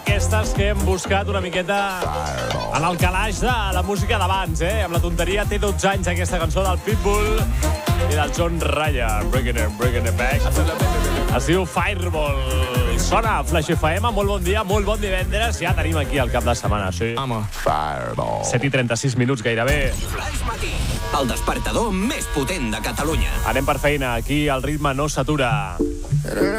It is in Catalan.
d'aquestes que hem buscat una miqueta en el calaix de la música d'abans, amb la tonteria. Té 12 anys aquesta cançó del Pitbull i del John Ryan. Breaking it back. Es diu Fireball. Sona Flash FM, molt bon dia, molt bon divendres. Ja tenim aquí el cap de setmana, sí. Fireball. 7:36 minuts gairebé. Flash Matí, el despertador més potent de Catalunya. Anem per feina, aquí el ritme no s'atura.